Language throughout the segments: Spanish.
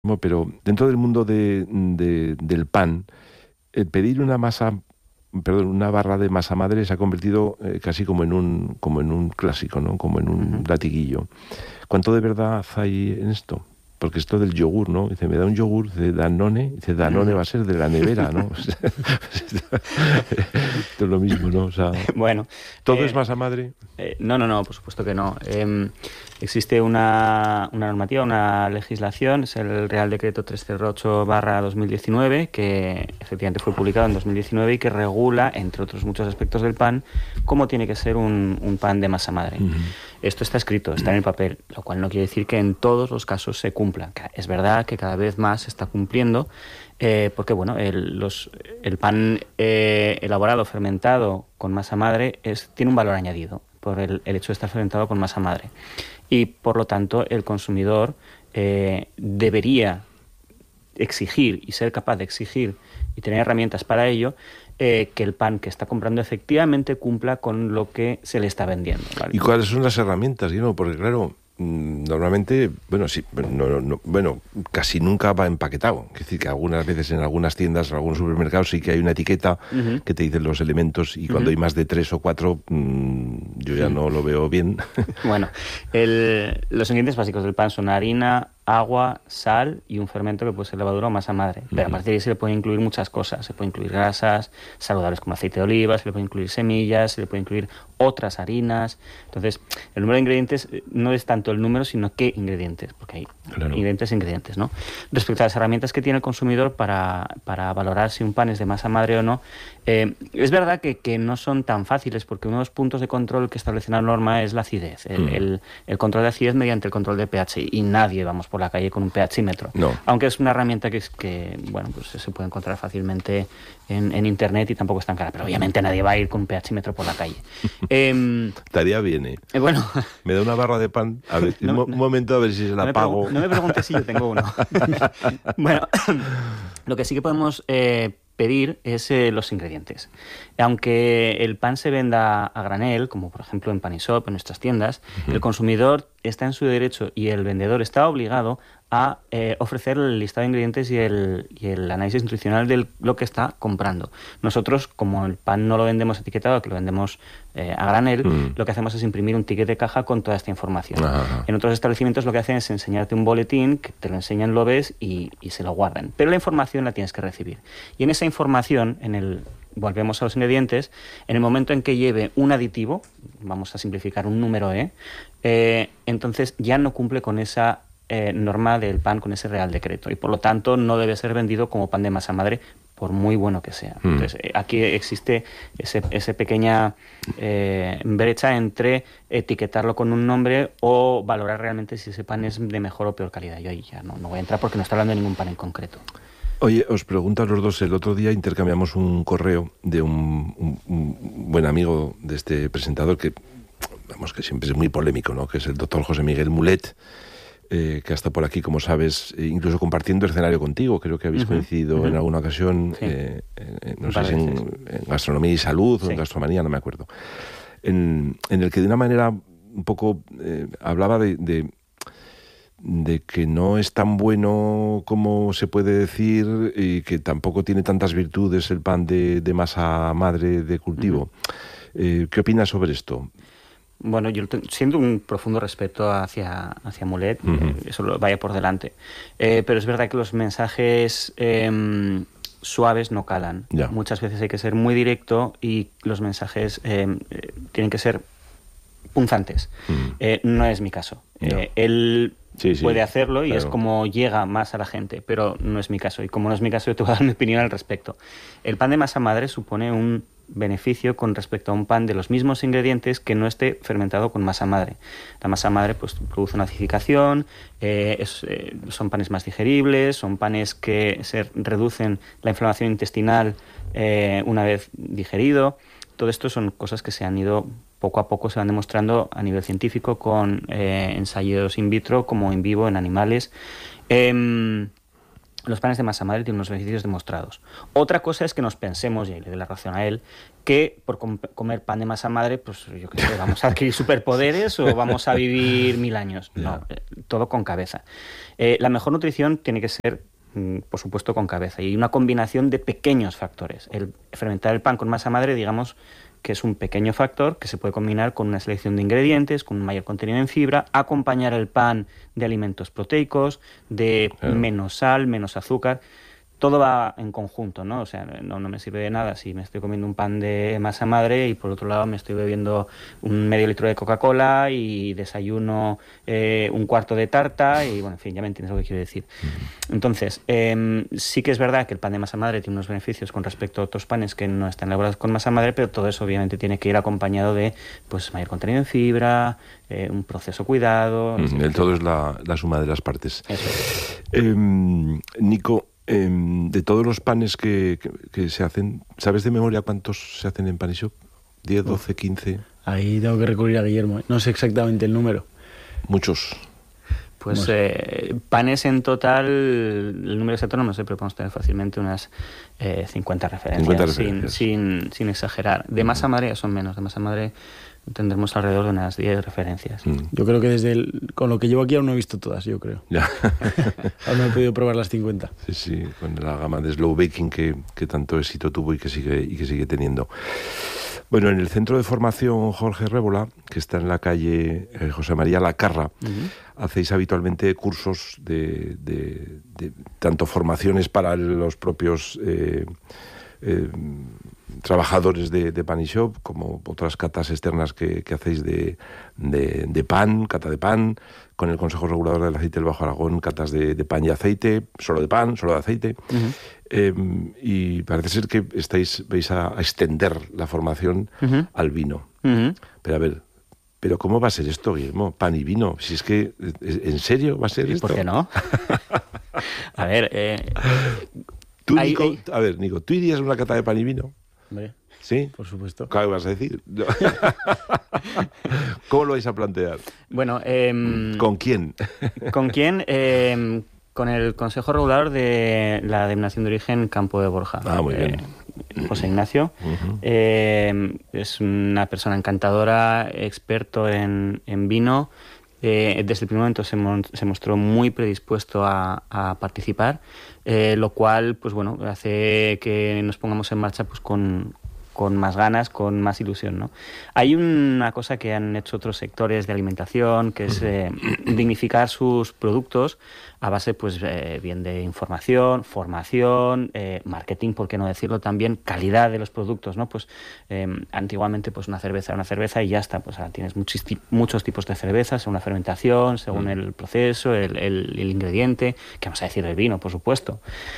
Pero dentro del mundo del pan, el pedir una barra de masa madre se ha convertido casi como en un clásico, ¿no? Como en un latiguillo. ¿Cuánto de verdad hay en esto? Porque esto del yogur, ¿no? Dice, me da un yogur de Danone. Dice, Danone va a ser de la nevera, ¿no? Esto es lo mismo, ¿no? O sea, Bueno, ¿todo es masa madre? no, por supuesto que no. Existe una normativa, una legislación, es el Real Decreto 308/2019, que efectivamente fue publicado en 2019 y que regula, entre otros muchos aspectos del pan, cómo tiene que ser un pan de masa madre. Esto está escrito, está en el papel, lo cual no quiere decir que en todos los casos se cumpla. Es verdad que cada vez más se está cumpliendo, porque bueno, el pan elaborado, fermentado con masa madre, tiene un valor añadido por el hecho de estar fermentado con masa madre. Y por lo tanto el consumidor debería exigir y ser capaz de exigir y tener herramientas para ello, que el pan que está comprando efectivamente cumpla con lo que se le está vendiendo, ¿vale? ¿Y cuáles son las herramientas? Porque claro, normalmente, casi nunca va empaquetado. Es decir, que algunas veces en algunas tiendas, en algunos supermercados sí que hay una etiqueta que te dicen los elementos, y cuando hay más de 3 o 4, yo ya no lo veo bien. Bueno, los ingredientes básicos del pan son harina, agua, sal y un fermento que puede ser levadura o masa madre. Pero a partir de ahí se le pueden incluir muchas cosas. Se puede incluir grasas saludables como aceite de oliva, se le puede incluir semillas, se le puede incluir otras harinas. Entonces, el número de ingredientes no es tanto el número, sino qué ingredientes, porque hay ingredientes, ¿no? Respecto a las herramientas que tiene el consumidor para valorar si un pan es de masa madre o no, es verdad que no son tan fáciles, porque uno de los puntos de control que establece la norma es la acidez. El control de acidez mediante el control de pH, y nadie vamos por la calle con un pHímetro. No. Aunque es una herramienta que pues se puede encontrar fácilmente en internet y tampoco es tan cara, pero obviamente nadie va a ir con un pHímetro por la calle. Estaría bien, ¿eh? Bueno. Me da una barra de pan, a ver, un momento a ver si se la pago. No me preguntes si yo tengo uno. Bueno, lo que sí que podemos pedir es los ingredientes. Aunque el pan se venda a granel, como por ejemplo en Pan y Shop, en nuestras tiendas, el consumidor está en su derecho y el vendedor está obligado a ofrecer el listado de ingredientes y el análisis nutricional de lo que está comprando. Nosotros, como el pan no lo vendemos etiquetado, que lo vendemos a granel, lo que hacemos es imprimir un ticket de caja con toda esta información. En otros establecimientos lo que hacen es enseñarte un boletín, que te lo enseñan, lo ves y se lo guardan. Pero la información la tienes que recibir. Y en esa información, volvemos a los ingredientes, en el momento en que lleve un aditivo, vamos a simplificar un número entonces ya no cumple con esa norma del pan, con ese Real Decreto, y por lo tanto no debe ser vendido como pan de masa madre, por muy bueno que sea. Entonces aquí existe esa pequeña brecha entre etiquetarlo con un nombre o valorar realmente si ese pan es de mejor o peor calidad. Yo ahí ya no voy a entrar porque no estoy hablando de ningún pan en concreto. Oye, os pregunto a los dos, el otro día intercambiamos un correo de un buen amigo de este presentador que siempre es muy polémico, ¿no? Que es el doctor José Miguel Mulet, que ha estado por aquí, como sabes, incluso compartiendo escenario contigo. Creo que habéis coincidido en alguna ocasión, sí. No sé si en gastronomía y salud o en gastromanía, no me acuerdo. En el que de una manera un poco hablaba de que no es tan bueno como se puede decir, y que tampoco tiene tantas virtudes el pan de masa madre de cultivo. ¿Qué opinas sobre esto? Bueno, yo siento un profundo respeto hacia Mulet, eso vaya por delante. Pero es verdad que los mensajes suaves no calan. Ya. Muchas veces hay que ser muy directo y los mensajes tienen que ser punzantes. No es mi caso. No. Él puede hacerlo y claro. Es como llega más a la gente, pero no es mi caso. Y como no es mi caso, yo te voy a dar mi opinión al respecto. El pan de masa madre supone un beneficio con respecto a un pan de los mismos ingredientes que no esté fermentado con masa madre. La masa madre pues produce una acidificación, son panes más digeribles, son panes que se reducen la inflamación intestinal una vez digerido. Todo esto son cosas que se han ido poco a poco, se van demostrando a nivel científico con ensayos in vitro como in vivo en animales. los panes de masa madre tienen unos beneficios demostrados. Otra cosa es que nos pensemos, y ahí le doy la razón a él, que por comer pan de masa madre, pues yo qué sé, vamos a adquirir superpoderes o vamos a vivir 1000 años. No, todo con cabeza. La mejor nutrición tiene que ser, por supuesto, con cabeza, y una combinación de pequeños factores. El fermentar el pan con masa madre, digamos, que es un pequeño factor que se puede combinar con una selección de ingredientes, con un mayor contenido en fibra, acompañar el pan de alimentos proteicos, de menos sal, menos azúcar. Todo va en conjunto, ¿no? O sea, no me sirve de nada si me estoy comiendo un pan de masa madre y por otro lado me estoy bebiendo un medio litro de Coca-Cola y desayuno un cuarto de tarta y, bueno, en fin, ya me entiendes lo que quiero decir. Entonces, sí que es verdad que el pan de masa madre tiene unos beneficios con respecto a otros panes que no están elaborados con masa madre, pero todo eso obviamente tiene que ir acompañado de, pues, mayor contenido en fibra, un proceso cuidado... El todo es la suma de las partes. Eso es. Nico, de todos los panes que se hacen, ¿sabes de memoria cuántos se hacen en Panishop? ¿10, 12, 15? Ahí tengo que recurrir a Guillermo. No sé exactamente el número. Muchos. Pues panes en total, el número exacto no me sé, pero podemos tener fácilmente unas 50 referencias, sin exagerar. De masa madre son menos, de masa madre tendremos alrededor de unas 10 referencias. Yo creo que con lo que llevo aquí aún no he visto todas, yo creo. Ya. Aún no he podido probar las 50. Sí, con la gama de slow baking que tanto éxito tuvo y que sigue teniendo. Bueno, en el centro de formación Jorge Rébola, que está en la calle José María Lacarra, hacéis habitualmente cursos de tanto formaciones para los propios trabajadores de Panishop, como otras catas externas que hacéis de pan, cata de pan, con el Consejo Regulador del Aceite del Bajo Aragón, catas de pan y aceite, solo de pan, solo de aceite. Y parece ser que vais a extender la formación al vino. Pero a ver, ¿pero cómo va a ser esto, Guillermo? Pan y vino. Si es que, ¿en serio va a ser esto? ¿Por qué no? A ver... Tú, Nico, a ver, Nico, ¿tú irías a una cata de pan y vino? Hombre, ¿sí? Por supuesto. ¿Qué vas a decir? ¿Cómo lo vais a plantear? Bueno, ¿con quién? ¿Con quién? Con el Consejo Regulador de la Denominación de Origen Campo de Borja. Ah, muy bien. José Ignacio. Es una persona encantadora, experto en vino. Desde el primer momento se mostró muy predispuesto a participar, lo cual, pues bueno, hace que nos pongamos en marcha pues con más ganas, con más ilusión, ¿no? Hay una cosa que han hecho otros sectores de alimentación, que es dignificar sus productos a base, pues, bien de información, formación, marketing, por qué no decirlo también, calidad de los productos, ¿no? Pues antiguamente, pues una cerveza y ya está. Pues ahora tienes muchos tipos de cervezas, según la fermentación, según el proceso, el ingrediente, que vamos a decir el vino, por supuesto.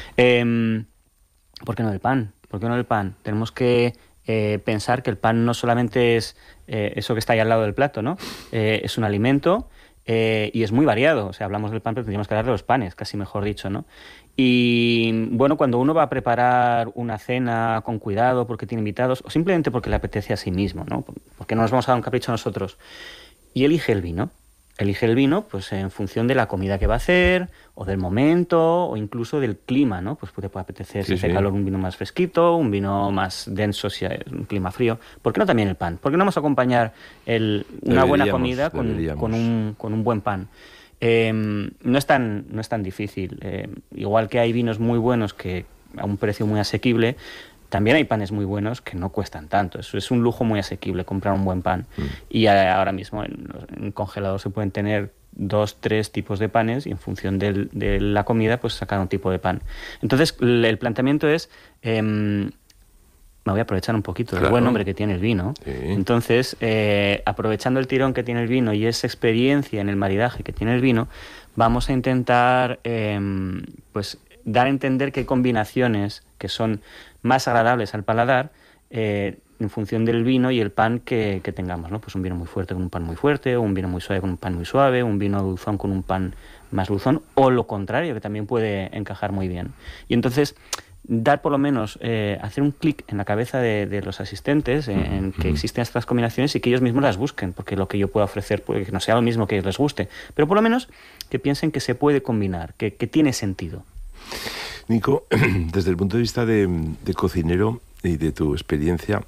¿Por qué no el pan? ¿Por qué no el pan? Tenemos que pensar que el pan no solamente es eso que está ahí al lado del plato, ¿no? Es un alimento y es muy variado. O sea, hablamos del pan, pero tendríamos que hablar de los panes, casi mejor dicho, ¿no? Y bueno, cuando uno va a preparar una cena con cuidado porque tiene invitados o simplemente porque le apetece a sí mismo, ¿no? Porque no nos vamos a dar un capricho a nosotros. Y elige el vino. Elige el vino pues en función de la comida que va a hacer, o del momento, o incluso del clima, ¿no? Pues puede apetecer, si hace calor, un vino más fresquito, un vino más denso si hay un clima frío. ¿Por qué no también el pan? ¿Por qué no vamos a acompañar una buena comida con un buen pan? No es tan difícil. Igual que hay vinos muy buenos que a un precio muy asequible, también hay panes muy buenos que no cuestan tanto. Eso es un lujo muy asequible, comprar un buen pan. Y ahora mismo en congelador se pueden tener 2, 3 tipos de panes y en función de la comida pues sacar un tipo de pan. Entonces el planteamiento es... me voy a aprovechar un poquito del buen nombre que tiene el vino. Sí. Entonces, aprovechando el tirón que tiene el vino y esa experiencia en el maridaje que tiene el vino, vamos a intentar pues dar a entender que hay combinaciones que son más agradables al paladar en función del vino y el pan que tengamos, ¿no? Pues un vino muy fuerte con un pan muy fuerte, o un vino muy suave con un pan muy suave, un vino dulzón con un pan más dulzón, o lo contrario, que también puede encajar muy bien. Y entonces, dar por lo menos, hacer un clic en la cabeza de los asistentes en que existen estas combinaciones y que ellos mismos las busquen, porque lo que yo pueda ofrecer puede que no sea lo mismo que les guste, pero por lo menos que piensen que se puede combinar, que tiene sentido. Nico, desde el punto de vista de cocinero y de tu experiencia,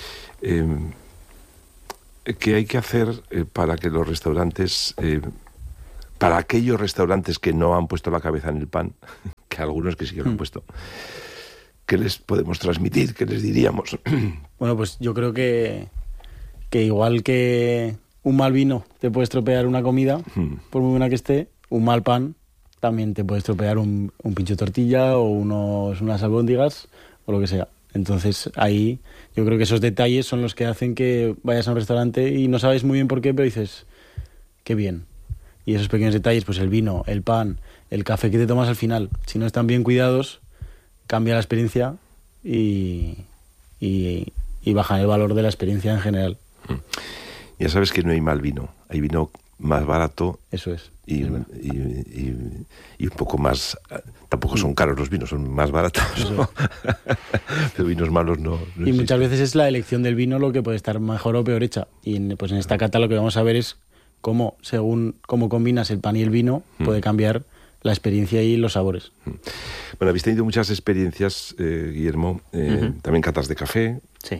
¿qué hay que hacer para que los restaurantes, para aquellos restaurantes que no han puesto la cabeza en el pan, que algunos que sí que lo han puesto, qué les podemos transmitir, qué les diríamos? Bueno, pues yo creo que igual que un mal vino te puede estropear una comida, por muy buena que esté, un mal pan también te puede estropear un pincho de tortilla o unas albóndigas o lo que sea. Entonces ahí yo creo que esos detalles son los que hacen que vayas a un restaurante y no sabes muy bien por qué, pero dices, qué bien. Y esos pequeños detalles, pues el vino, el pan, el café que te tomas al final, si no están bien cuidados, cambia la experiencia y baja el valor de la experiencia en general. Ya sabes que no hay mal vino, hay vino más barato. Eso es. Y un poco más, tampoco son caros los vinos, son más baratos, ¿no? Pero vinos malos no y muchas veces es la elección del vino lo que puede estar mejor o peor hecha. Y en esta cata lo que vamos a ver es cómo, según cómo combinas el pan y el vino, puede cambiar la experiencia y los sabores. Bueno, habéis tenido muchas experiencias, Guillermo, también catas de café. Sí.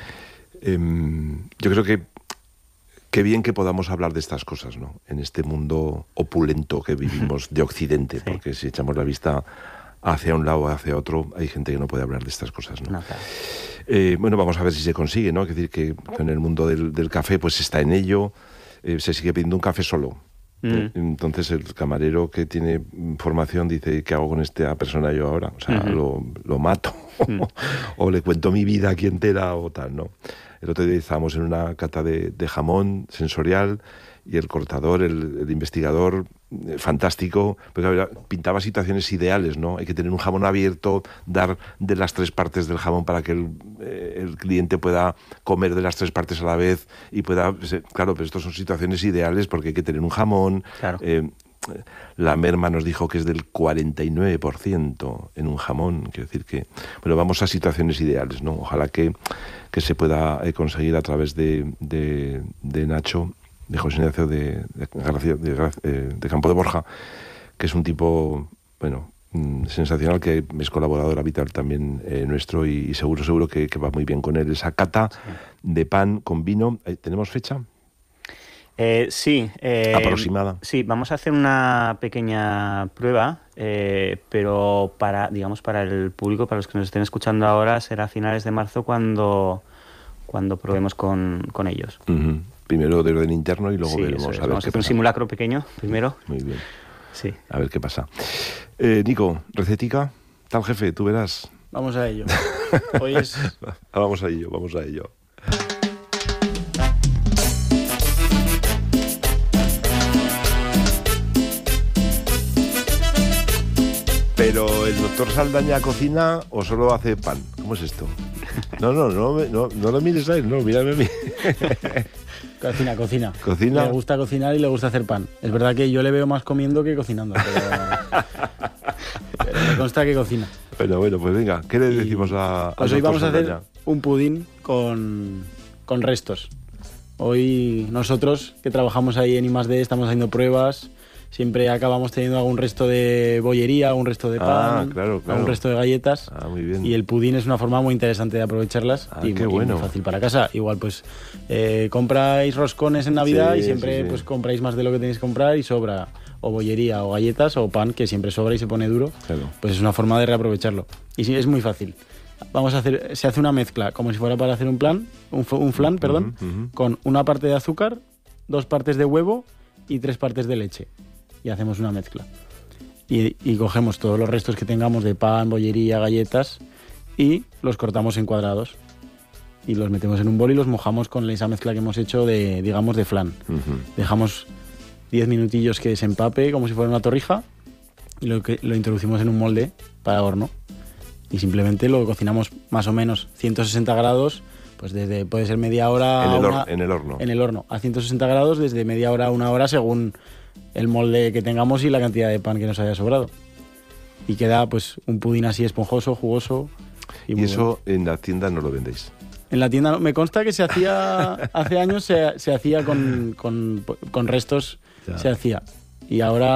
Yo creo que qué bien que podamos hablar de estas cosas, ¿no? En este mundo opulento que vivimos de Occidente, sí. Porque si echamos la vista hacia un lado o hacia otro, hay gente que no puede hablar de estas cosas, ¿no? Claro. Bueno, vamos a ver si se consigue, ¿no? Es decir, que en el mundo del café pues está en ello, se sigue pidiendo un café solo. Entonces el camarero que tiene formación dice, ¿qué hago con esta persona yo ahora? O sea, lo mato, o le cuento mi vida aquí entera o tal, ¿no? El otro día estábamos en una cata de jamón sensorial y el cortador, el investigador, fantástico, porque pintaba situaciones ideales, ¿no? Hay que tener un jamón abierto, dar de las 3 partes del jamón para que el cliente pueda comer de las 3 partes a la vez y pueda... Claro, pero estas son situaciones ideales porque hay que tener un jamón. Claro. La merma nos dijo que es del 49% en un jamón. Quiero decir que, bueno, vamos a situaciones ideales, ¿no? Ojalá que se pueda conseguir a través de Nacho, de José Ignacio de Campo de Borja, que es un tipo, bueno, sensacional, que es colaborador habitual también nuestro y seguro que va muy bien con él. Esa cata de pan con vino, ¿tenemos fecha? Sí. ¿Aproximada? Sí, vamos a hacer una pequeña prueba, pero para el público, para los que nos estén escuchando ahora, será a finales de marzo cuando probemos con ellos. Uh-huh. Primero de orden interno y luego veremos. A ver, vamos a hacer un simulacro pequeño primero. Muy bien. Sí. A ver qué pasa. Nico, recetica, tal jefe, tú verás. Vamos a ello. Hoy es... Vamos a ello. Pero el doctor Saldaña cocina o solo hace pan. ¿Cómo es esto? No lo mires a él, no, mírame a mí. Cocina. ¿Cocina? Le gusta cocinar y le gusta hacer pan. Es verdad que yo le veo más comiendo que cocinando, pero me consta que cocina. Bueno, pues venga, ¿qué le decimos a pues hoy vamos a hacer un pudín con restos. Hoy nosotros, que trabajamos ahí en I+D, estamos haciendo pruebas. Siempre acabamos teniendo algún resto de bollería, algún resto de pan, claro. algún resto de galletas. Muy bien. Y el pudín es una forma muy interesante de aprovecharlas y muy fácil para casa. Igual pues compráis roscones en Navidad y siempre pues compráis más de lo que tenéis que comprar y sobra o bollería o galletas o pan que siempre sobra y se pone duro. Claro. Pues es una forma de reaprovecharlo. Y sí, es muy fácil. Se hace una mezcla como si fuera para hacer un flan, con una parte de azúcar, 2 partes de huevo y 3 partes de leche. Y hacemos una mezcla. Y cogemos todos los restos que tengamos de pan, bollería, galletas y los cortamos en cuadrados. Y los metemos en un bol y los mojamos con esa mezcla que hemos hecho de flan. Uh-huh. Dejamos 10 minutillos que se empape como si fuera una torrija y lo introducimos en un molde para horno. Y simplemente lo cocinamos más o menos 160 grados, pues puede ser media hora... En el horno. En el horno, a 160 grados desde media hora a 1 hora según el molde que tengamos y la cantidad de pan que nos haya sobrado. Y queda pues un pudín así esponjoso, jugoso. ¿Y eso bueno. En la tienda no lo vendéis? En la tienda me consta que se hacía hace años, se hacía con restos, ya. Se hacía. Y ahora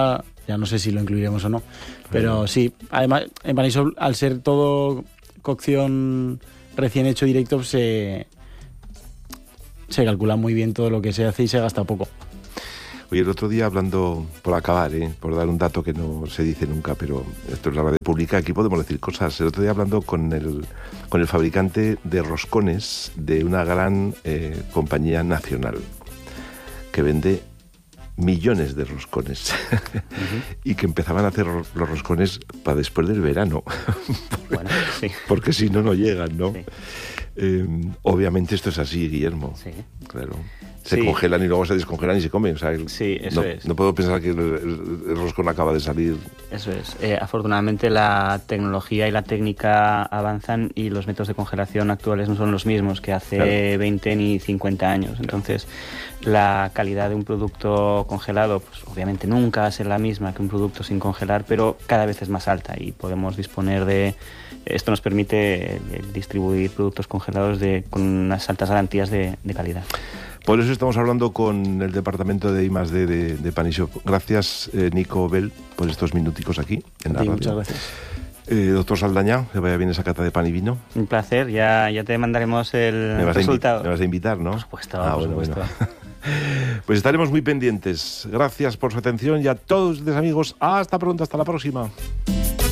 Ya no sé si lo incluiremos o no. Pero sí, además en Panishop, al ser todo cocción recién hecho directo, pues, se calcula muy bien todo lo que se hace y se gasta poco. Oye, el otro día hablando, por acabar, por dar un dato que no se dice nunca, pero esto es la radio pública, aquí podemos decir cosas. El otro día hablando con el fabricante de roscones de una gran compañía nacional que vende millones de roscones y que empezaban a hacer los roscones para después del verano. Bueno, sí. Porque si no, no llegan, ¿no? Sí. Obviamente esto es así, Guillermo. Sí. Claro. Se congelan y luego se descongelan y se comen. O sea, sí, eso es. No puedo pensar que el roscón acaba de salir. Eso es. Afortunadamente la tecnología y la técnica avanzan y los métodos de congelación actuales no son los mismos que hace 20 ni 50 años. Entonces, la calidad de un producto congelado, pues obviamente nunca va a ser la misma que un producto sin congelar, pero cada vez es más alta y podemos disponer de... Esto nos permite distribuir productos congelados con unas altas garantías de calidad. Por eso estamos hablando con el departamento de I+D de Panishop. Gracias, Nico Bell, por estos minuticos aquí en la radio. Muchas gracias. Doctor Saldaña, que vaya bien esa cata de pan y vino. Un placer, ya te mandaremos el resultado. Me vas a invitar, ¿no? Por supuesto, por supuesto. Bueno. Pues estaremos muy pendientes. Gracias por su atención y a todos ustedes, amigos, hasta pronto, hasta la próxima.